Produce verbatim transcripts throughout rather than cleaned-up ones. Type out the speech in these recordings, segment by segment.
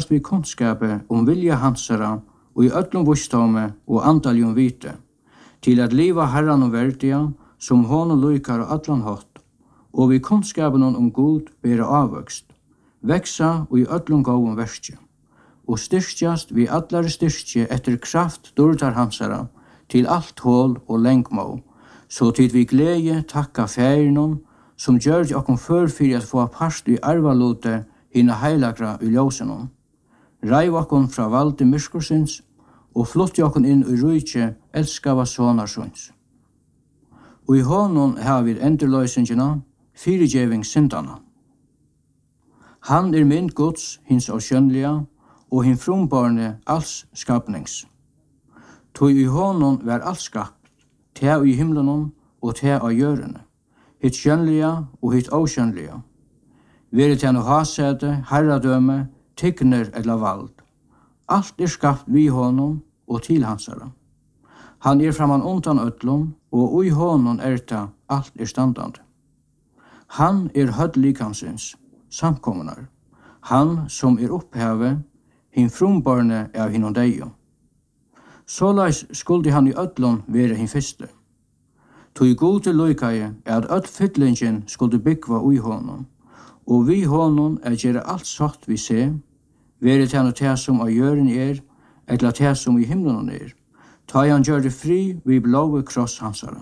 fyllast vi kunnskape om vilja hansara og i öllum visdome og andaljum vite, til at liva herran og verdiga som honom lykar og allan hatt, og vi kunnskapen om god bera avvøkst, veksa og i öllum gåum verskje, og styrkjast vi allare styrkje etter kraft dårtar hansara til alt hål og lengmå, så tid vi glede takka færinon som gjør okkom før fyrir at få part i arvalute hina heilagra i ljósenon. Reiv okkom fra valde myrskursins og flotti okkom inn i rujtje elskava sonarsons. Og i honom har vi endurløysingina, fyrirgjeving syndana. Han er mynd Guds, hins avskjønnelige, og hin frumbarne alls skapnings. Tog i honom var alt skapt, te i himlenon og te av jørene, hitt skjønnelige og hitt avskjønnelige. Vere til no hasete, herradøme, tykner eller vald. Alt er skapt vi honom og til hansara. Han er framan undan öllum, og ui honom erta alt er standande. Han er hødd likansins, samkommunar. Han som er opphavet, hin frumbarne av hinon deio. Såleis skuldi han i öllum vere hin fyrste. Tog gode loikaie er at öll fyllingen skuldi byggva ui honom, og vi honom er gjere alt satt vi se, vere til han te som av jøren er, eller te som i himlen er, ta han gjør det fri vi blåve kross hansara.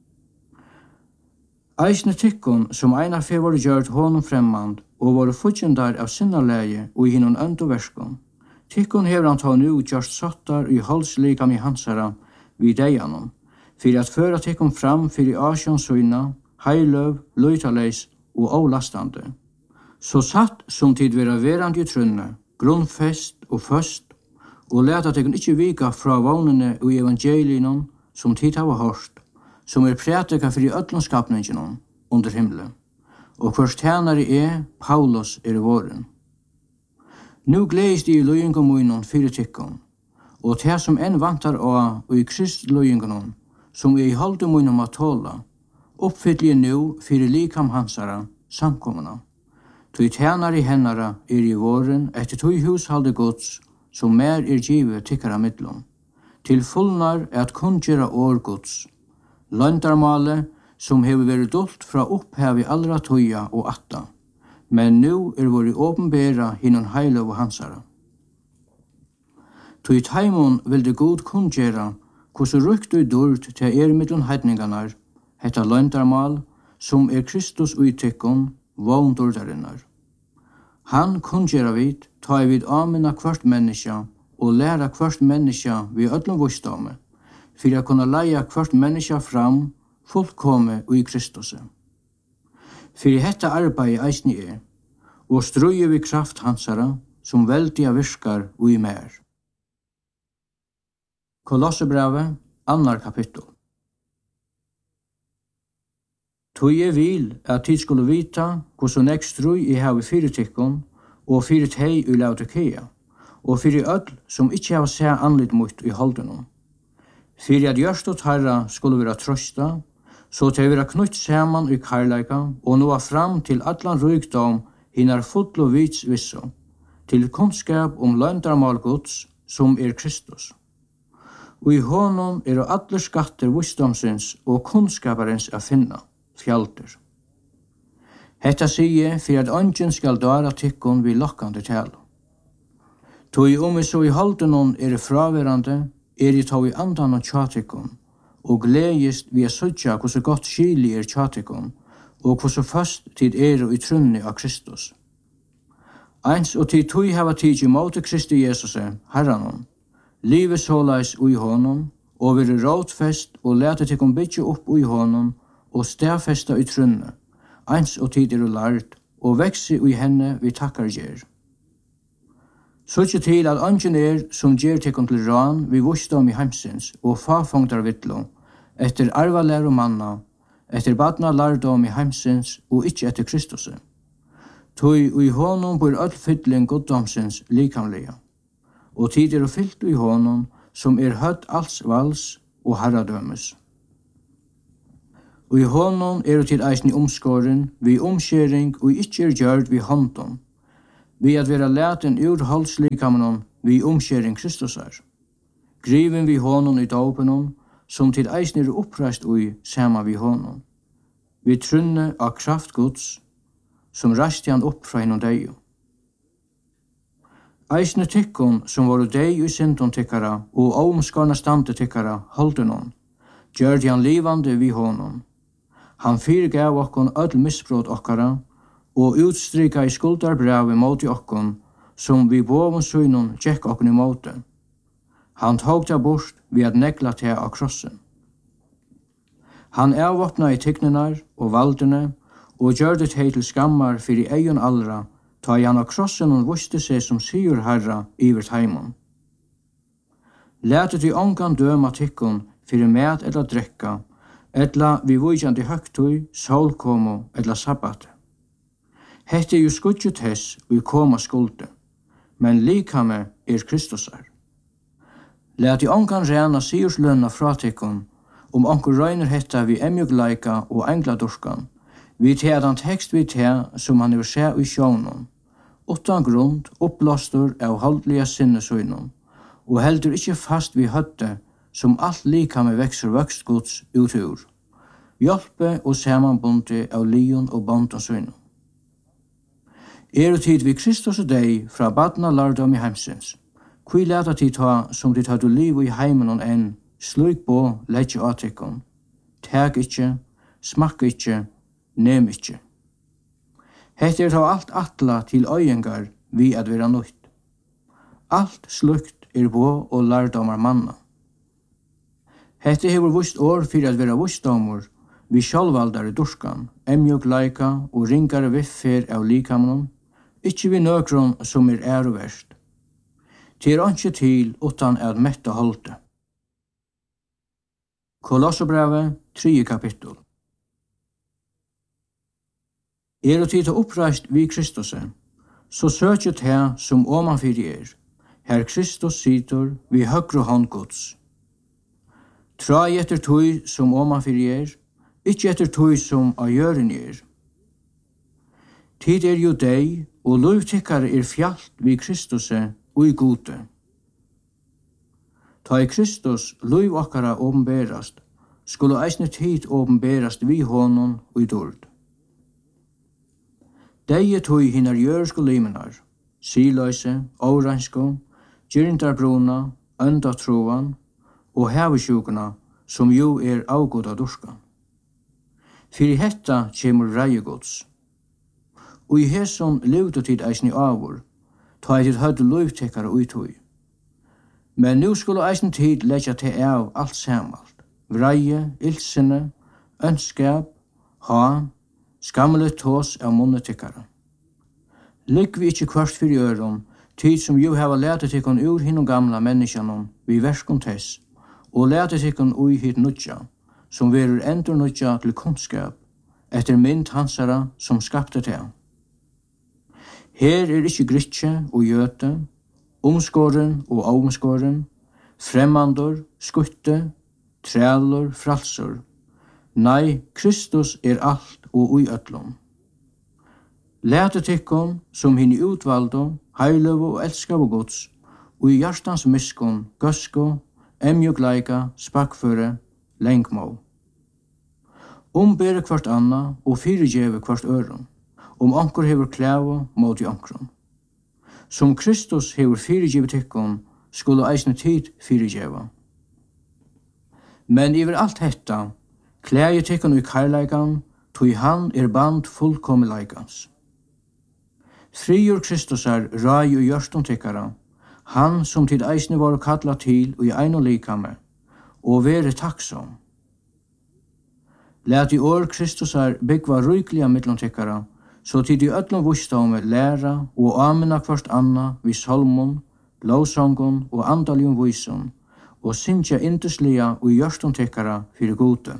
Eisne tykkon som einar fe var gjørt honom fremmand, og var futjendar av sinnaleie og i hinnon øndo verskon. Tykkon hever han ta nu gjørst sattar i halslikam i hansara vid deianon, fyrir at føra tykkon fram fyrir asjonsuina, heiløv, løytaleis og avlastande. Så satt som tid vera verand i trunne, grunnfest og først, og leta tykkon ikkje vika fra vagnene og evangelinon som tid hava hørt, som er prætika fyrir öllum skapninginon under himle, og hvers tænare er Paulus er våren. Nu gleist i løyingomuinon fyrir tykkon, og det som enn vantar av og i kristløyingonon, som er i haldemuinon at tåla, oppfyllje nu fyrir likam hansara samkomna. Tui tænare hennara er i våren etter tui hushalde gods, som mer er givet tykkara midlom, til fullnar at kungjera år gods, løndarmale som hever vært dolt fra opphav i allra tøya og atta, men nu er våri åpenbæra hinnon heilov og hansara. Tøy taimon vil det god kungjera hvordan rykt og dård til er middelen heidninganar, hetta løndarmal som er Kristus uittikkon, vogndordarinnar. Han kungjera vid, ta vid amina kvart menneska og læra kvart menneska vi öllum visdome, fyrir a kunna leia kvart menneska fram fullkomme og i Kristus. Fyrir hetta arbeid eisni er, og strøye vi kraft hansara, som veldiga virkar og i mer. Kolossebrave, annar kapittel. Tui er vil at tid skulle vita hvordan nek strøy i havi fyrir tykkon, og fyrir tei i Laodikea, og fyrir öll som ikkje hava se anlit mot i holdenom. Fyrir at gjørst og tarra skulle vera trøsta, så til vera knutt saman i karlaika, og noa fram til allan rykdom hinnar full og vits visso, til kunnskap om løndarmal Guds, som er Kristus. Og i honom er og alle skatter visdomsins og kunnskaparins a finna, fjalter. Hetta sige fyrir at ongen skal dara tykkon vi lokkande tala. Tog om vi så i haldenon er fraverande, er i tog i andan og tjatikon, og gledest vi er sødja hvordan godt skili er tjatikon, og hvordan først tid er i trunni av Kristus. Eins og tid tog hava tid i måte Kristi Jesus, herranon, livet såleis ui honom, og vi er rådfest og lete tikon bytje opp ui honom, og stedfesta i trunne, eins og tid er lart, og vekse ui henne vi takkar gjer. Så ikke til at ongen er som gjer tikon til ran vi visdom i heimsins og fafongtar vittlo, etter arvalær og manna, etter badna lærdom i heimsins og ikkje etter Kristus. Tui ui honom bor öll fyllin goddomsins likamlega, og tid er fyllt ui honom som er hødd alls vals og herradømes. Og i honom er tid eisen i omskåren, vi omskjering og ikkje er gjørd vi håndom, vi at vera laten ur holdslikamenon vi omskjering Kristusar. Griven vi honom i dåpenon, som til eisner er oppreist ui sama vi honom. Vi trunne av kraft Guds, som rasti han opp fra hinnom deg. Eisne tykkon som var deg i syndon tykkara og omskarna stande tykkara holdenon, gjør han livande vi honom. Han fyrgav okkon öll misbrot okkara og utstrika i skuldarbrevet mot okkon som vi boven synon tjekk okkon i måte. Han tog det bort ved at negla til av krossen. Han avvåpna i tyknenar og valdene og gjør det til skammar fyrir eion allra, ta han av krossen og vuste seg som sigur herra iver heimon. Lætet i ongan døma tykkon fyrir mat eller drekka, etla vi vujandi høgtui, solkomo eller sabbat. Hette er jo skudget hess vi koma skulde, men likame er Kristusar. Læt i ongan rena sigurslønna fratykkon, om onkur røyner hetta vi emjugleika og engladurskan, vi teadan tekst vi te som han er se i sjónon, utan grund uppblåstur av holdliga sinnesøynon, og heldur ikkje fast vi høtte som alt likame vekser vøkst Guds utur, hjelpe og samanbunde av lion og bondasøynon. Er og tid vi Kristus og deg fra badna lardom i heimsins, kui leta tid ta som dit hadde liv i heimen og enn, slik på letje atikon, teg ikkje, smakk ikkje, nem ikkje. Hette er ta alt atla til øyengar vi at vera nøyt. Alt slukt er på og lardomar manna. Hette hever vust år fyrir at vera vustdomur, vi sjálvaldare durskan, emjog laika og ringare viffer av likamenon, ikkje vi nøkron som er æro verst. Til er ikkje til utan at metta holde. Kolossobrevet, tredje kapittel. Er og tid til oppreist vi Kristuse, så søkjet her som omanfyrir er, her Kristus sitter vi høgre hånd Guds. Trai etter tøy som omanfyrir er, ikkje etter tøy som av gjøren er. Tid er jo deg, og lovtikkare er fjalt vi Kristuse og i gode. Ta i Kristus lov okkara åpenberast, skulle eisne tid åpenberast vi honom og i dord. Deie tog hinnar jørsko limenar, siløyse, åransko, gyrindarbruna, öndatroan og hevesjukuna, som jo er avgoda durskan. Fyri hetta kjemur reigods. Og i hesson levde tid eisne avur, ta i tid høyde lovtekkare uittøy. Men nu skulle eisen tid leggja til av alt samalt. Vreie, ildsene, ønskap, han, skammelet tås av monnetykkare. Ligg vi ikkje kvart fyrir øron, tid som jo heva letet tikkun ur hinnom gamla menneskjanon vi verskon tess, og letet tikkun ui hit nudja, som verur endur nudja til kunnskap, etter mynd hansara som skapte til. Her er ikkje gritje og gjøte, omskåren og omskåren, fremmandor, skutte, trælor, fralsor. Nei, Kristus er alt og ui ötlom. Læte tikkon som hinn i utvaldo, heiløv og elskav og gods, og i hjartans miskon, gøsko, emjugleika, spakføre, lengmå. Ombere kvart anna og fyrirgjeve kvart øron, om anker hever klævo mot i ankron. Som Kristus hever fyrirgjeve tikkon, skulle eisne tid fyrirgjeva. Men iver alt hetta, klæje tikkon i karleikan, tog han er band fullkomleikans. Friur Kristusar rai og gjørston tikkara, han som tid eisne var kalla til og i ein og likame, og vere takksom. Læt i år Kristusar byggva rykliga mittlom tikkara, så tid i öllom vustaume læra og amena kvart anna vi salmon, lovsongon og andaljum vyson, og syntja induslia og gjørston tikkara fyrir gode.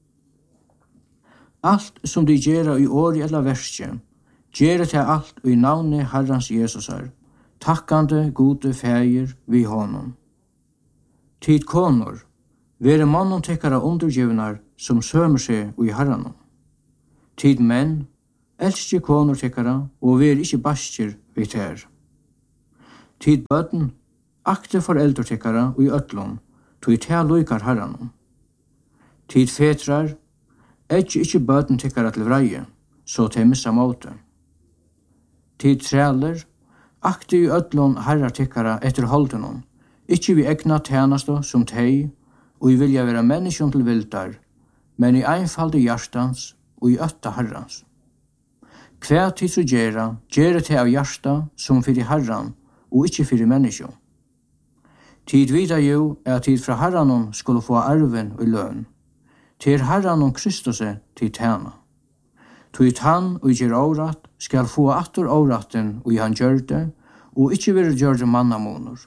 Alt som de gjera i åri eller verskje, gjere til alt i navne Herrans Jesusar, takkande gode feir vi honom. Tid konor, vere mannen tekkara undergivnar som sømer seg i Herranon. Tid menn, elskje konor tekkara og vere ikkje baskjer vid her. Tid bøten, akte foreldretikkara og i øtlån, tog til lykar herran. Tid fetrar, ekki ikkje bøten tikkara til vreie, så til missa måte. Tid træler, akte i øtlån herrar tikkara etter holdenon, ikkje vi egna tjenestå som teg, og vi vilja være menneskjon til vildar, men i einfalde hjertans og i øtta herrans. Hver tid så gjerra, gjerra til av hjerta som fyrir herran, og ikkje fyrir menneskjon. Tid vidar jo er tid fra herranon skulle få arven og løn, til herranon Kristuset til tjena. Tog han og gjer årat skal få atter åraten og i han gjør det, og ikkje vil gjøre mannamoner.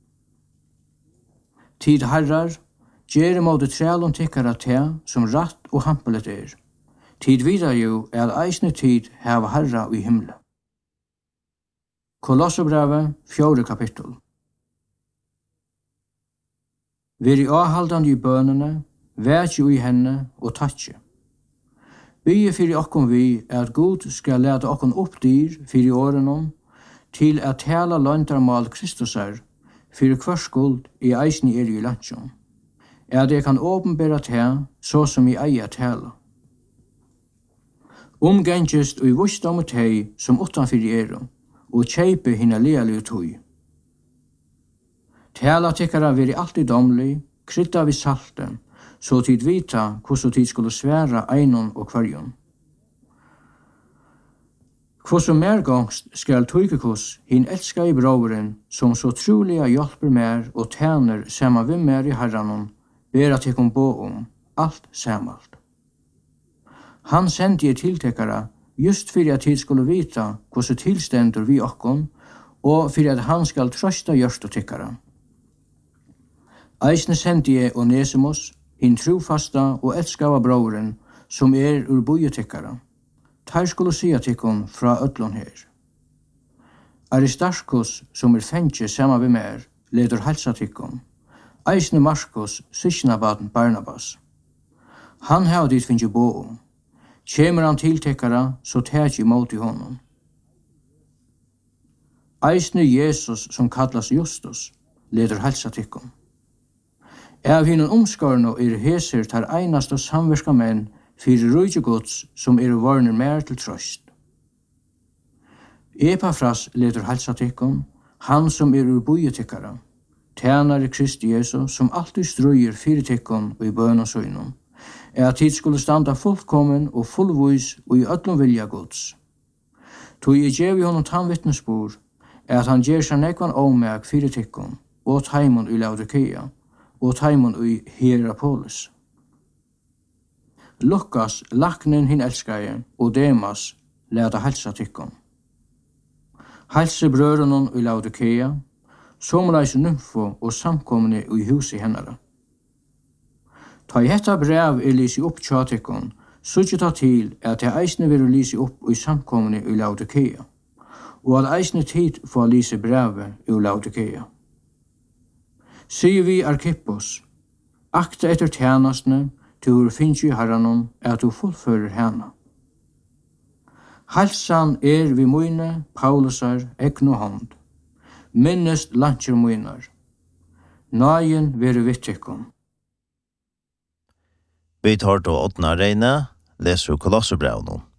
Tid herrar, gjer måte trælon tikkara te som ratt og hampelet er. Tid vidar jo er eisne tid heva herra i himle. Kolosserbrevet, fjorde kapittel. Veri avhaldande i bønene, vært jo i henne og tatje. Vi er fyrir okkom vi at Gud skal lete okkom opp dyr fyrir årenom, til at tala løntarmal Kristusar, fyrir kvarskuld i eisne er i landsjon. Er det kan åpenbæra te, så som i eier tala. Omgengest og i vursdom og teg som utanfyrir eru, og kjeipe hina lealige tøy. Tala tikkara veri alltid domlig, krydda vi salten, så tid vita hvordan tid skulle sværa einon og kvarjon. Hvordan mergångst skal tøykekos hin elska i broveren, som så troliga hjelper mer og tæner saman vi mer i herranon, ber at ekkom bo om, alt samalt. Han sendte i tiltekkara, just fyrir at tid skulle vita hvordan tilstendur vi okkom, og fyrir at han skal trøsta gjørst og tikkara. Eisne sendte jeg Onesimus, hin trofasta og elskava broveren, som er ur bojetikkara. Tar skulle sia tikkum fra ötlun her. Aristarchus, som er fengje sama vi mer, leder halsa tikkum. Eisne Markus, sysknabaden Barnabas. Han har dit finnje bo om. Kjemer han tiltekkara, så tæt i mot i honom. Eisne Jesus, som kallas Justus, leder halsa tikkum. Av hinnan omskarno er heser tar einast og samverska menn fyrir rujtjegods som er varner mer til trøst. Epafras leder halsa tikkum, han som er ur bojetikkara, tænare Kristi Jesu som alltid strøyer fyrir tikkum og i bøn og søgnum, er at tid skulle standa fullkommen og fullvois og i öllum vilja gods. Tog i gjev i honom tannvittnesbor, er at han gjer seg nekvan omeg fyrir tikkum og taimon i Laodikea, og taimon i Hierapolis. Lukas, laknen hin elskaje, og Demas, leda halsa tikkum. Halse brørunon i Laodikea, somreis nymfo og samkomne i huset hennara. Ta i hetta brev er lisi opp tjatikon, suttje ta til at det eisne vil lisi opp i samkomne i Laodikea, og at eisne tid få lisi brevet i Laodikea. Sier vi Arkippos, akta etter tjenastene, til finnes i herranon, at du fullfører henne. Halsan er vi møyne, Paulusar, ekno hånd. Minnest lantjer møynar. Nagen vere vittekkom. Vi tar til åttende reine, leser Kolosserbrevet.